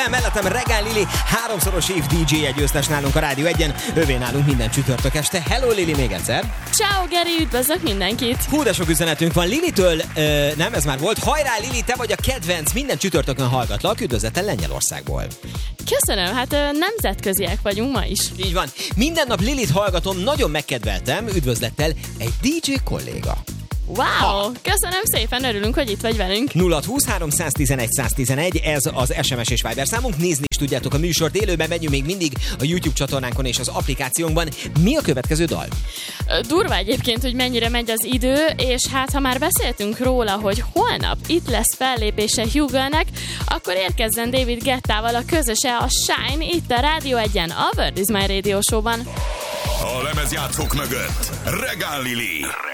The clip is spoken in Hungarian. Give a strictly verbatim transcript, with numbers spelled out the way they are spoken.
Isten, mellettem Regán Lili, háromszoros év dé dzsé győztes nálunk a Rádió egyen, övé nálunk minden csütörtök este. Hello Lili még egyszer. Ciao Geri, üdvözlök mindenkit. Hú, de sok üzenetünk van Lilitől, ö, nem, ez már volt. Hajrá Lili, te vagy a kedvenc, minden csütörtökön hallgatlak, üdvözlettel Lengyelországból. Köszönöm, hát ö, nemzetköziek vagyunk ma is. Így van, minden nap Lilit hallgatom, nagyon megkedveltem, üdvözlettel egy dé dzsé kolléga. Wow, ha. Köszönöm szépen, örülünk, hogy itt vagy velünk. nulla húsz-három száztizenegy száztizenegy, ez az es em es és Viber számunk. Nézni is tudjátok a műsort élőben, megyünk még mindig a YouTube csatornánkon és az applikációnkban. Mi a következő dal? Durva egyébként, hogy mennyire megy az idő, és hát ha már beszéltünk róla, hogy holnap itt lesz fellépése Hugh Girlnek, akkor érkezzen David Guettával a közöse, a Shine, itt a Rádió egyen, a Word is My Radio Show-ban. A lemezjátszók mögött Regán Lili.